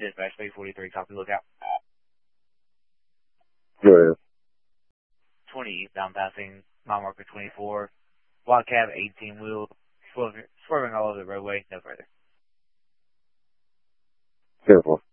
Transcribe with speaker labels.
Speaker 1: Dispatch 343, copy, lookout.
Speaker 2: Go ahead.
Speaker 1: 20 eastbound passing mile marker 24. Block cab 18 wheel, swerving all over the roadway, no further.
Speaker 2: Careful.